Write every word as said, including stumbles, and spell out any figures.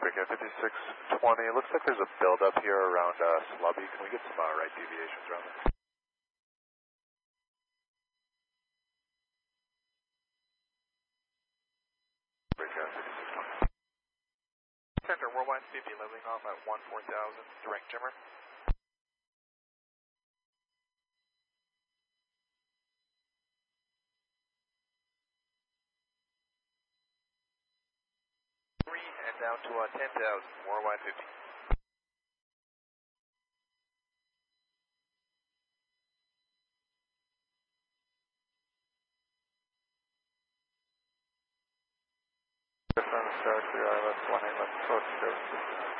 Breakout fifty-six twenty. It looks like there's a build-up here around uh, Slubby. Can we get some uh, right deviations around there? Breakout fifty-six twenty. Center Worldwide fifty, leveling off at one four thousand, direct trimmer. Three and down to uh, ten thousand, Worldwide fifty. Different start, we are left one eight left, close to